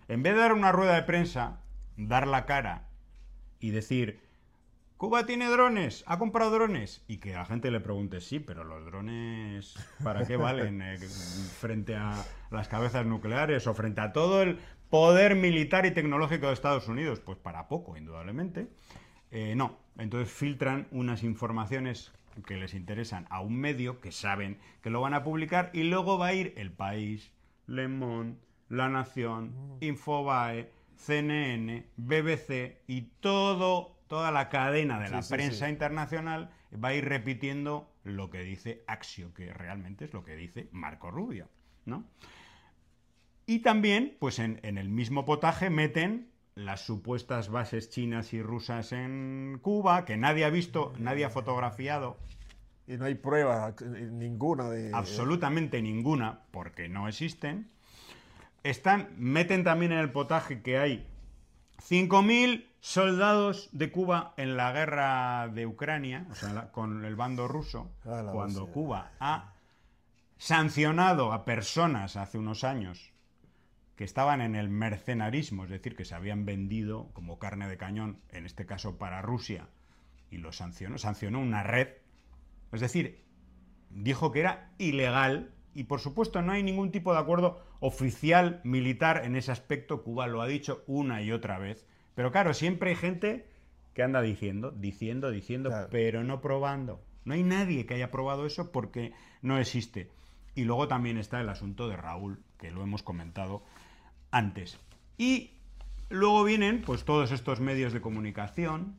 En vez de dar una rueda de prensa, dar la cara y decir, Cuba tiene drones, ha comprado drones, y que a la gente le pregunte, sí, pero los drones, ¿para qué valen frente a las cabezas nucleares o frente a todo el poder militar y tecnológico de Estados Unidos? Pues para poco, indudablemente. No, entonces filtran unas informaciones que les interesan a un medio que saben que lo van a publicar y luego va a ir El País, Le Monde, La Nación, Infobae, CNN, BBC y toda la cadena de la prensa internacional va a ir repitiendo lo que dice Axio, que realmente es lo que dice Marco Rubio, ¿no? Y también, pues en el mismo potaje meten las supuestas bases chinas y rusas en Cuba, que nadie ha visto, nadie ha fotografiado. Y no hay prueba ninguna de... Absolutamente ninguna, porque no existen. Meten también en el potaje que hay 5.000 soldados de Cuba en la guerra de Ucrania, o sea, con el bando ruso, cuando Cuba ha sancionado a personas hace unos años que estaban en el mercenarismo, es decir, que se habían vendido como carne de cañón, en este caso para Rusia, y lo sancionó una red, es decir, dijo que era ilegal, y por supuesto no hay ningún tipo de acuerdo oficial militar en ese aspecto. Cuba lo ha dicho una y otra vez, pero claro, siempre hay gente que anda diciendo, claro, pero no probando. No hay nadie que haya probado eso porque no existe. Y luego también está el asunto de Raúl, que lo hemos comentado antes. Y luego vienen pues todos estos medios de comunicación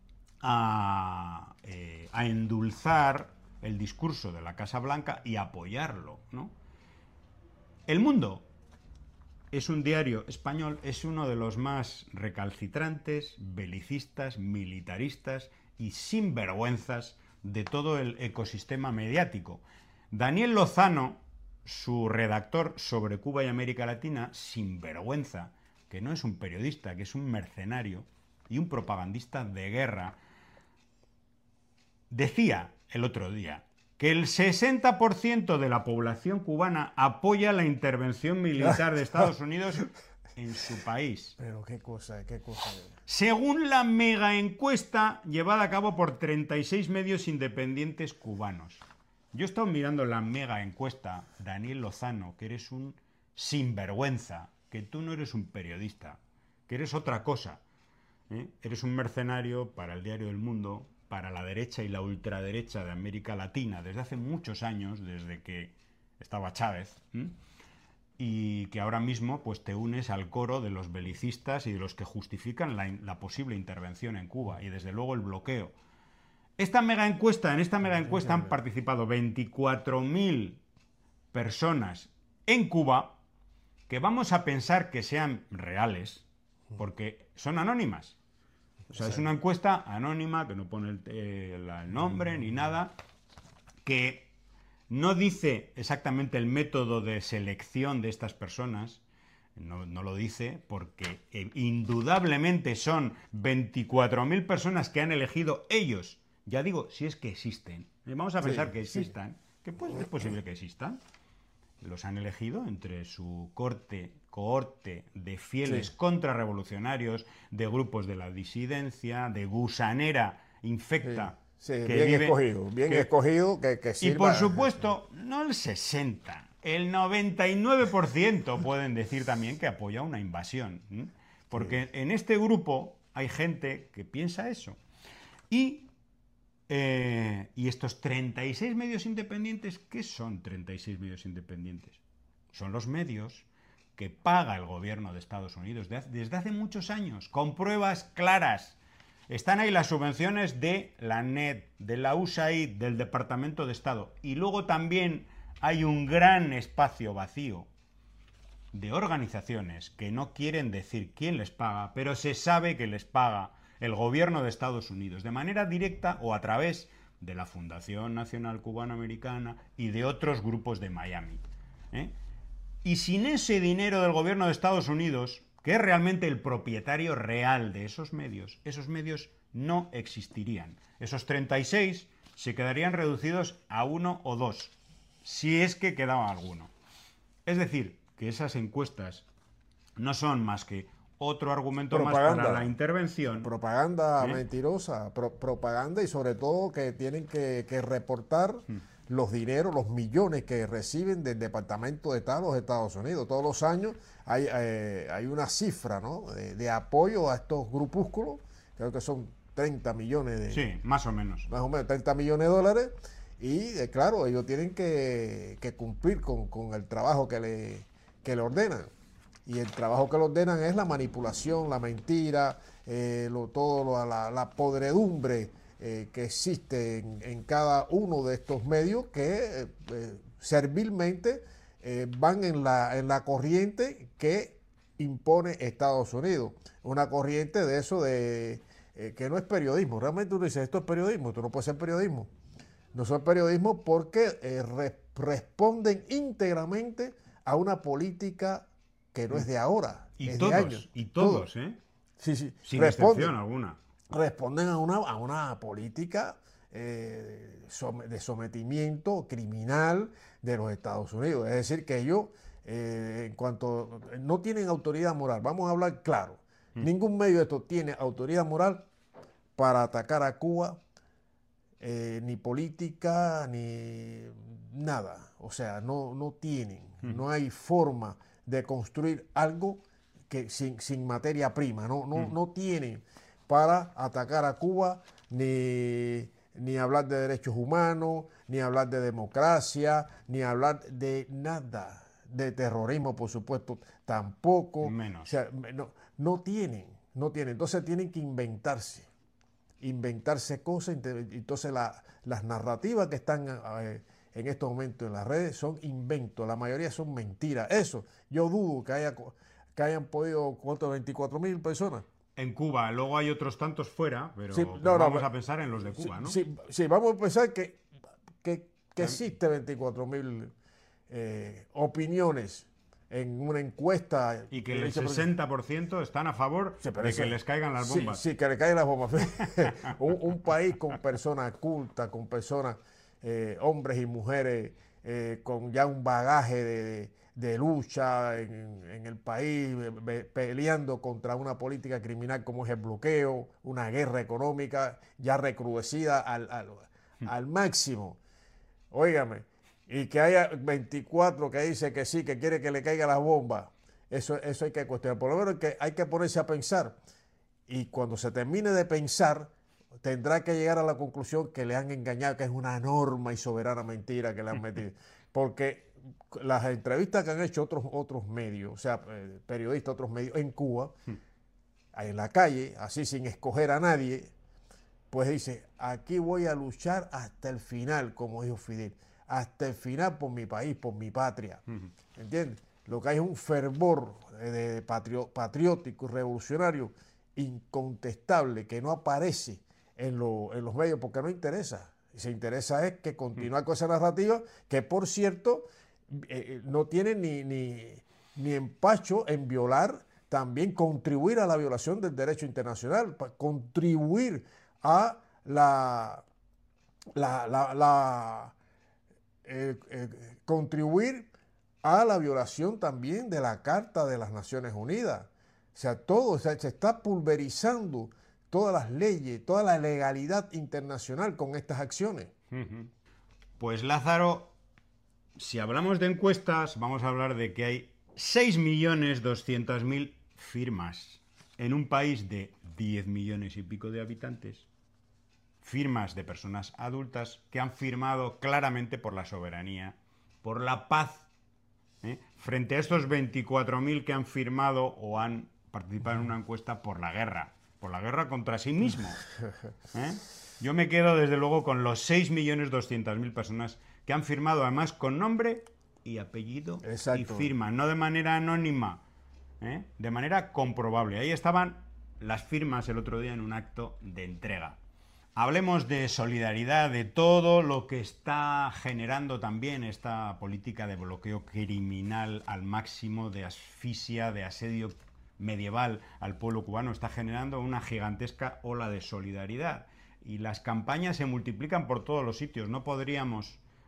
a endulzar el discurso de la Casa Blanca y apoyarlo, ¿no? El Mundo es un diario español, es uno de los más recalcitrantes, belicistas, militaristas y sinvergüenzas de todo el ecosistema mediático. Daniel Lozano, su redactor sobre Cuba y América Latina, sinvergüenza, que no es un periodista, que es un mercenario y un propagandista de guerra, decía el otro día que el 60% de la población cubana apoya la intervención militar de Estados Unidos en su país. Pero qué cosa. Según la mega encuesta llevada a cabo por 36 medios independientes cubanos. Yo he estado mirando la mega encuesta, Daniel Lozano, que eres un sinvergüenza, que tú no eres un periodista, que eres otra cosa. Eres un mercenario para el diario El Mundo, para la derecha y la ultraderecha de América Latina desde hace muchos años, desde que estaba Chávez, y que ahora mismo pues te unes al coro de los belicistas y de los que justifican la posible intervención en Cuba y desde luego el bloqueo. En esta mega encuesta han participado 24.000 personas en Cuba, que vamos a pensar que sean reales, porque son anónimas. O sea, es una encuesta anónima que no pone el nombre ni nada, que no dice exactamente el método de selección de estas personas, no lo dice, porque indudablemente son 24.000 personas que han elegido ellos. Ya digo, si es que existen. Vamos a pensar que existan, que pues es posible que existan. Los han elegido entre su cohorte de fieles contrarrevolucionarios, de grupos de la disidencia, de gusanera infecta. Sí, bien escogido, que sirva. Y por supuesto, no el 60, el 99% pueden decir también que apoya una invasión. Porque en este grupo hay gente que piensa eso. Y estos 36 medios independientes, ¿qué son 36 medios independientes? Son los medios que paga el gobierno de Estados Unidos desde hace muchos años, con pruebas claras. Están ahí las subvenciones de la NED, de la USAID, del Departamento de Estado. Y luego también hay un gran espacio vacío de organizaciones que no quieren decir quién les paga, pero se sabe que les paga el gobierno de Estados Unidos, de manera directa o a través de la Fundación Nacional Cubanoamericana y de otros grupos de Miami. Y sin ese dinero del gobierno de Estados Unidos, que es realmente el propietario real de esos medios no existirían. Esos 36 se quedarían reducidos a 1 o 2, si es que quedaba alguno. Es decir, que esas encuestas no son más que otro argumento más Propaganda. para la intervención. Propaganda mentirosa, propaganda, y sobre todo que tienen que reportar los dineros, los millones que reciben del Departamento de Estado de los Estados Unidos. Todos los años hay una cifra, ¿no?, de apoyo a estos grupúsculos, creo que son 30 millones de... Sí, más o menos. Más o menos 30 millones de dólares, y claro, ellos tienen que cumplir con el trabajo que le ordenan. Y el trabajo que le ordenan es la manipulación, la mentira, la podredumbre que existe en cada uno de estos medios que servilmente van en la corriente que impone Estados Unidos. Una corriente de eso que no es periodismo. Realmente uno dice, esto es periodismo, esto no puede ser periodismo. No son periodismo porque responden íntegramente a una política que no es de ahora, es de años. Y todos, ¿eh? Sí, sí. Sin excepción alguna. Responden a una política de sometimiento criminal de los Estados Unidos. Es decir, que ellos, en cuanto no tienen autoridad moral, vamos a hablar claro, ningún medio de esto tiene autoridad moral para atacar a Cuba, ni política, ni nada. O sea, no tienen, no hay forma de construir algo que sin materia prima, no tienen para atacar a Cuba, ni hablar de derechos humanos, ni hablar de democracia, ni hablar de nada, de terrorismo, por supuesto, tampoco. Menos. O sea, no tienen, entonces tienen que inventarse cosas. Entonces las narrativas que están en estos momentos en las redes son inventos, la mayoría son mentiras. Eso, yo dudo que hayan podido, ¿cuánto? 24.000 personas. En Cuba, luego hay otros tantos fuera, pero Sí, vamos a pensar en los de Cuba, ¿no? Sí, vamos a pensar que existe 24.000 opiniones en una encuesta. Y que el 60% están a favor de que les caigan las bombas. Sí, que le caigan las bombas. un país con personas cultas, con personas, hombres y mujeres, con ya un bagaje de lucha en el país, peleando contra una política criminal como es el bloqueo, una guerra económica ya recrudecida al máximo. Óigame, y que haya 24 que dice que sí, que quiere que le caigan las bombas, eso hay que cuestionar. Por lo menos hay que ponerse a pensar, y cuando se termine de pensar, tendrá que llegar a la conclusión que le han engañado, que es una enorme y soberana mentira que le han metido. Porque las entrevistas que han hecho otros medios, o sea, periodistas, otros medios en Cuba, en la calle, así sin escoger a nadie, pues dice, aquí voy a luchar hasta el final, como dijo Fidel, hasta el final por mi país, por mi patria. ¿Entiendes? Lo que hay es un fervor patriótico y revolucionario incontestable que no aparece en los medios porque no interesa. Se interesa es que continuar con esa narrativa que, por cierto, no tiene ni empacho en violar, también contribuir a la violación del derecho internacional, contribuir a contribuir a la violación también de la Carta de las Naciones Unidas. O sea, se está pulverizando todas las leyes, toda la legalidad internacional con estas acciones. Pues Lázaro, si hablamos de encuestas, vamos a hablar de que hay 6.200.000 firmas en un país de 10 millones y pico de habitantes, firmas de personas adultas que han firmado claramente por la soberanía, por la paz, frente a estos 24.000 que han firmado o han participado en una encuesta por la guerra contra sí mismo. Yo me quedo desde luego con los 6.200.000 personas que han firmado, además con nombre y apellido. Exacto. Y firman, no de manera anónima, de manera comprobable. Ahí estaban las firmas el otro día en un acto de entrega. Hablemos de solidaridad, de todo lo que está generando también esta política de bloqueo criminal al máximo, de asfixia, de asedio medieval al pueblo cubano. Está generando una gigantesca ola de solidaridad. Y las campañas se multiplican por todos los sitios. No podríamos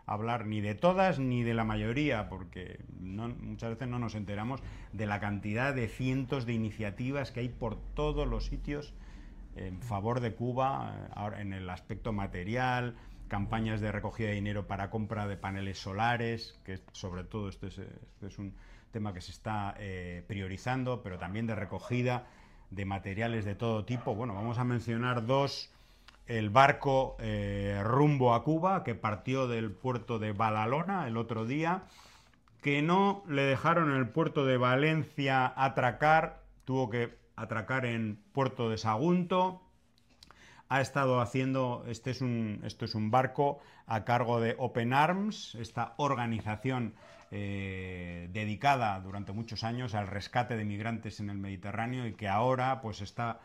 hablar ni de todas ni de la mayoría, porque muchas veces no nos enteramos de la cantidad de cientos de iniciativas que hay por todos los sitios en favor de Cuba, ahora en el aspecto material, campañas de recogida de dinero para compra de paneles solares, que sobre todo este es un tema que se está priorizando, pero también de recogida de materiales de todo tipo. Bueno, vamos a mencionar dos. El barco rumbo a Cuba, que partió del puerto de Badalona el otro día, que no le dejaron en el puerto de Valencia atracar, tuvo que atracar en Puerto de Sagunto. Ha estado haciendo, esto es un barco a cargo de Open Arms, esta organización dedicada durante muchos años al rescate de migrantes en el Mediterráneo, y que ahora pues está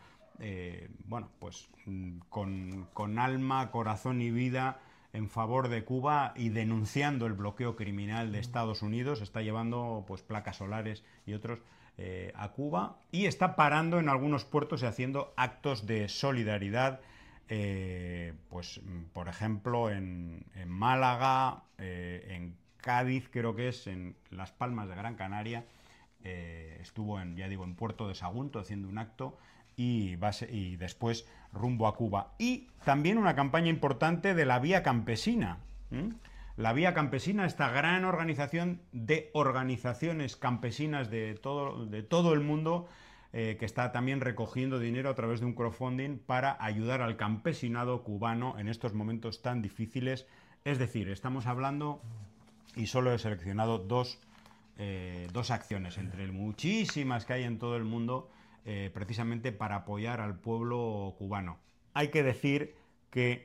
con alma, corazón y vida en favor de Cuba y denunciando el bloqueo criminal de Estados Unidos. Está llevando pues placas solares y otros a Cuba, y está parando en algunos puertos y haciendo actos de solidaridad, pues por ejemplo en Málaga, en Cádiz, creo que es, en Las Palmas de Gran Canaria. Estuvo en Puerto de Sagunto haciendo un acto, y después rumbo a Cuba. Y también una campaña importante de la Vía Campesina. La Vía Campesina, esta gran organización de organizaciones campesinas de todo el mundo, que está también recogiendo dinero a través de un crowdfunding para ayudar al campesinado cubano en estos momentos tan difíciles. Es decir, estamos hablando, y solo he seleccionado dos acciones entre muchísimas que hay en todo el mundo, precisamente para apoyar al pueblo cubano. Hay que decir que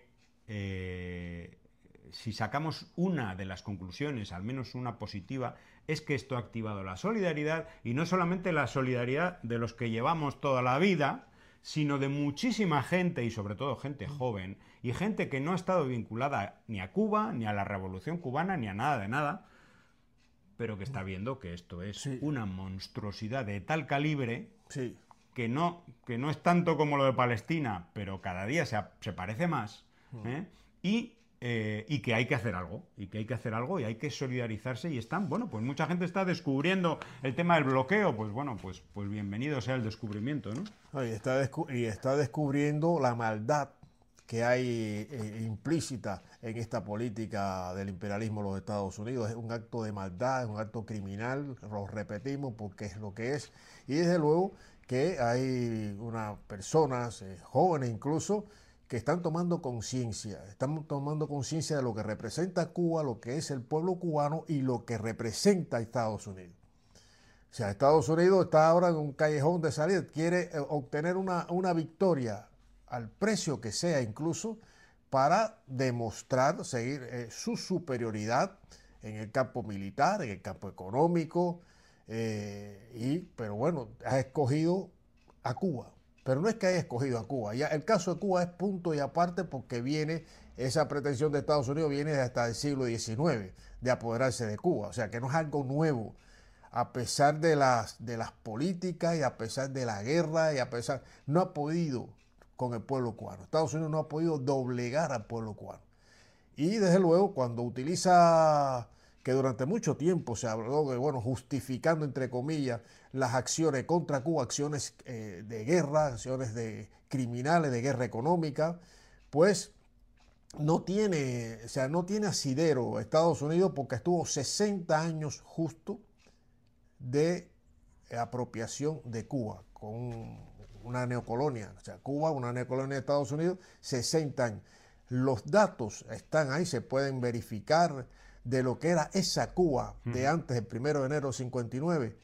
si sacamos una de las conclusiones, al menos una positiva, es que esto ha activado la solidaridad, y no solamente la solidaridad de los que llevamos toda la vida, sino de muchísima gente, y sobre todo gente joven, y gente que no ha estado vinculada ni a Cuba, ni a la Revolución Cubana, ni a nada de nada, pero que está viendo que esto es una monstruosidad de tal calibre que no es tanto como lo de Palestina, pero cada día se parece más, y que hay que hacer algo, y hay que solidarizarse, y están, bueno, pues mucha gente está descubriendo el tema del bloqueo, pues bueno, pues bienvenido sea el descubrimiento, ¿no? Y está descubriendo la maldad que hay implícita en esta política del imperialismo de los Estados Unidos. Es un acto de maldad, es un acto criminal, lo repetimos porque es lo que es, y desde luego que hay unas personas, jóvenes incluso, que están tomando conciencia de lo que representa Cuba, lo que es el pueblo cubano y lo que representa Estados Unidos. O sea, Estados Unidos está ahora en un callejón de salida, quiere obtener una victoria al precio que sea, incluso para demostrar, seguir su superioridad en el campo militar, en el campo económico, pero bueno, ha escogido a Cuba. Pero no es que haya escogido a Cuba. Ya el caso de Cuba es punto y aparte, porque esa pretensión de Estados Unidos viene hasta el siglo XIX, de apoderarse de Cuba. O sea, que no es algo nuevo. A pesar de las políticas, y a pesar de la guerra, no ha podido con el pueblo cubano. Estados Unidos no ha podido doblegar al pueblo cubano. Y desde luego, cuando utiliza, que durante mucho tiempo se habló de, justificando entre comillas las acciones contra Cuba, acciones de guerra, acciones de criminales, de guerra económica, pues no tiene asidero Estados Unidos, porque estuvo 60 años justo de apropiación de Cuba con una neocolonia. O sea, Cuba, una neocolonia de Estados Unidos, 60 años. Los datos están ahí, se pueden verificar de lo que era esa Cuba de antes del 1 de enero de 59.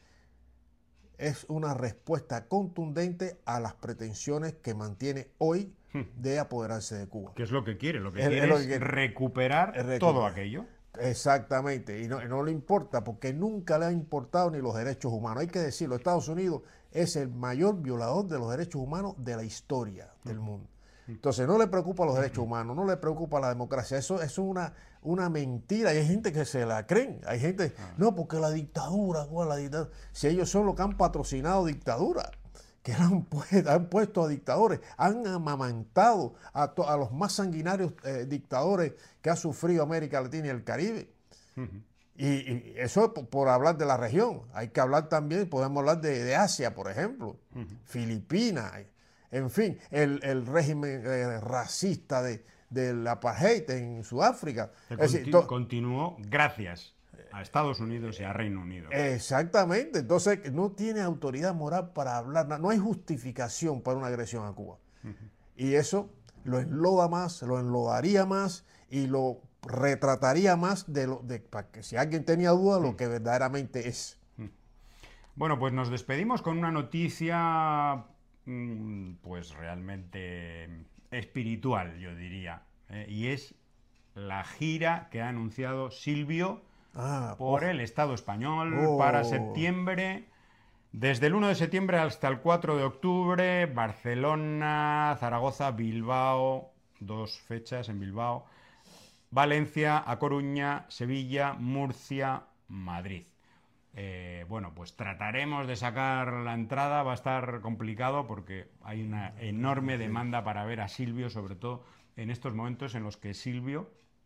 Es una respuesta contundente a las pretensiones que mantiene hoy de apoderarse de Cuba. ¿Qué es lo que quiere? Lo que quiere es recuperar todo aquello. Exactamente, y no le importa, porque nunca le ha importado ni los derechos humanos. Hay que decirlo, Estados Unidos es el mayor violador de los derechos humanos de la historia del mundo. Entonces no le preocupa los derechos humanos, no le preocupa la democracia. Eso es una mentira, y hay gente que se la creen. Hay gente, no, porque la dictadura, si ellos son los que han patrocinado dictadura, que han puesto a dictadores, han amamantado a los más sanguinarios dictadores que ha sufrido América Latina y el Caribe. Y eso es por hablar de la región. Hay que hablar también, podemos hablar de Asia, por ejemplo, Filipinas, en fin, el régimen racista del apartheid en Sudáfrica. Continuó gracias a Estados Unidos y a Reino Unido. Exactamente, entonces no tiene autoridad moral para hablar, no hay justificación para una agresión a Cuba. Y eso lo enloda más, lo enlodaría más y lo retrataría más para que si alguien tenía duda, lo que verdaderamente es. Bueno, pues nos despedimos con una noticia pues realmente espiritual, yo diría, y es la gira que ha anunciado Silvio por el Estado español para septiembre, desde el 1 de septiembre hasta el 4 de octubre, Barcelona, Zaragoza, Bilbao, 2 fechas en Bilbao, Valencia, A Coruña, Sevilla, Murcia, Madrid. Bueno, pues trataremos de sacar la entrada, va a estar complicado porque hay una enorme demanda para ver a Silvio, sobre todo en estos momentos en los que Silvio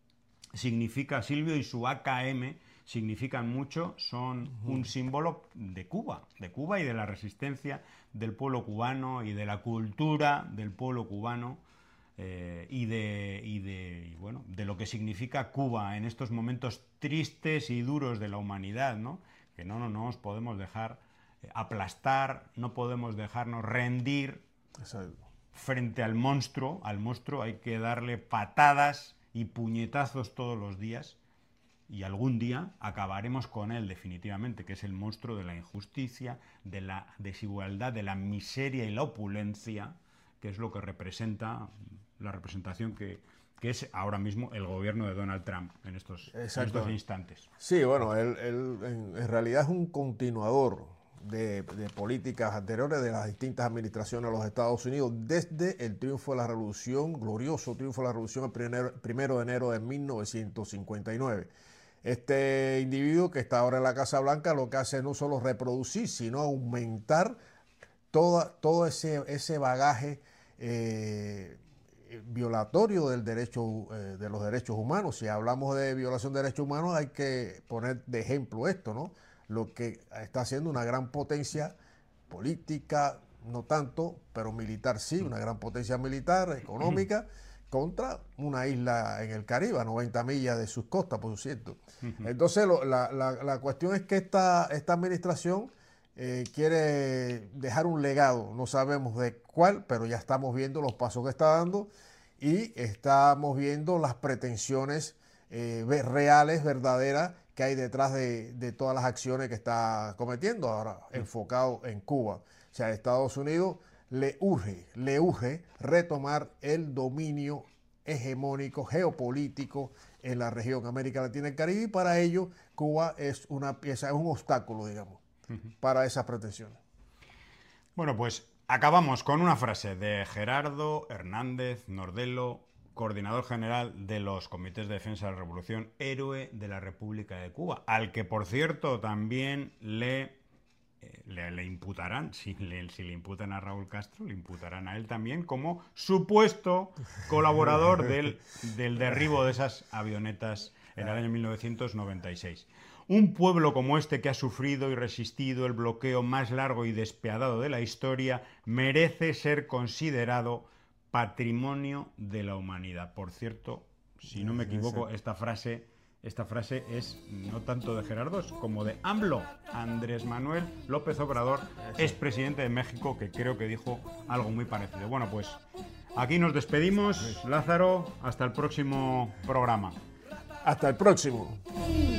y su AKM significan mucho, son un símbolo de Cuba y de la resistencia del pueblo cubano y de la cultura del pueblo cubano. Y de lo que significa Cuba en estos momentos tristes y duros de la humanidad, ¿no? Que no nos podemos dejar aplastar, no podemos dejarnos rendir frente al monstruo. Al monstruo hay que darle patadas y puñetazos todos los días y algún día acabaremos con él definitivamente, que es el monstruo de la injusticia, de la desigualdad, de la miseria y la opulencia, que es lo que representa la representación que es ahora mismo el gobierno de Donald Trump en estos instantes. Sí, bueno, él en realidad es un continuador de políticas anteriores de las distintas administraciones de los Estados Unidos desde el triunfo de la Revolución, glorioso triunfo de la Revolución el 1 de enero de 1959. Este individuo que está ahora en la Casa Blanca lo que hace no solo reproducir, sino aumentar todo ese bagaje violatorio del derecho, de los derechos humanos. Si hablamos de violación de derechos humanos, hay que poner de ejemplo esto, ¿no? Lo que está haciendo una gran potencia política, no tanto, pero militar sí, una gran potencia militar, económica, contra una isla en el Caribe, a 90 millas de sus costas, por cierto. Entonces, la cuestión es que esta administración quiere dejar un legado, no sabemos de cuál, pero ya estamos viendo los pasos que está dando y estamos viendo las pretensiones reales, verdaderas, que hay detrás de todas las acciones que está cometiendo ahora, enfocado en Cuba. O sea, a Estados Unidos le urge retomar el dominio hegemónico, geopolítico en la región América Latina y el Caribe, y para ello Cuba es una pieza, es un obstáculo, digamos, para esas pretensiones. Bueno, pues acabamos con una frase de Gerardo Hernández Nordelo, coordinador general de los Comités de Defensa de la Revolución, héroe de la República de Cuba, al que, por cierto, también le imputarán, si le imputan a Raúl Castro, le imputarán a él también como supuesto colaborador del derribo de esas avionetas en el año 1996. Un pueblo como este, que ha sufrido y resistido el bloqueo más largo y despiadado de la historia, merece ser considerado patrimonio de la humanidad. Por cierto, si no me equivoco, esta frase es no tanto de Gerardo como de AMLO, Andrés Manuel López Obrador, expresidente de México, que creo que dijo algo muy parecido. Bueno, pues aquí nos despedimos, Lázaro, hasta el próximo programa. Hasta el próximo.